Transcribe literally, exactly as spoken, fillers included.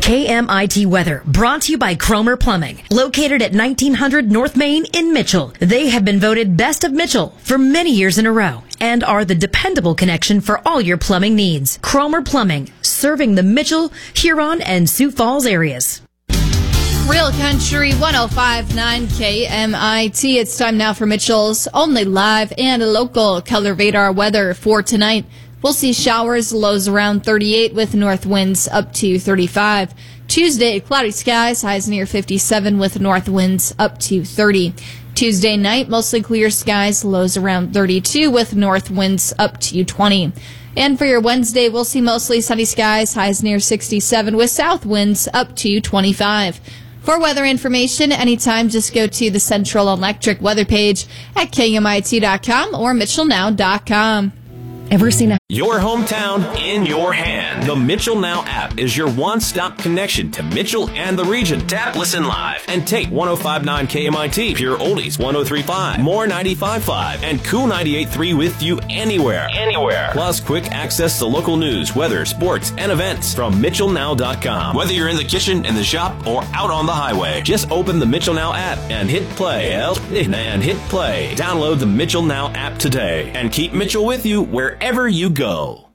K M I T weather brought to you by Cromer Plumbing, located at nineteen hundred North Main in Mitchell. They have been voted Best of Mitchell for many years in a row and are the dependable connection for all your plumbing needs. Cromer Plumbing, serving the Mitchell, Huron, and Sioux Falls areas. Real Country one oh five point nine K M I T. It's time now for Mitchell's only live and local color radar weather for tonight. We'll see showers, lows around thirty-eight with north winds up to thirty-five. Tuesday, cloudy skies, highs near fifty-seven with north winds up to thirty. Tuesday night, mostly clear skies, lows around thirty-two with north winds up to twenty. And for your Wednesday, we'll see mostly sunny skies, highs near sixty-seven with south winds up to twenty-five. For weather information, anytime, just go to the Central Electric weather page at K M I T dot com or Mitchell Now dot com. Ever seen a Your hometown in your hand. The Mitchell Now app is your one-stop connection to Mitchell and the region. Tap, listen live, and take one oh five point nine K M I T, Pure Oldies one oh three point five, More ninety-five point five, and Cool ninety-eight point three with you anywhere. Anywhere. Plus, quick access to local news, weather, sports, and events from Mitchell Now dot com. Whether you're in the kitchen, in the shop, or out on the highway, just open the Mitchell Now app and hit play. And hit play. Download the Mitchell Now app today and keep Mitchell with you wherever you go.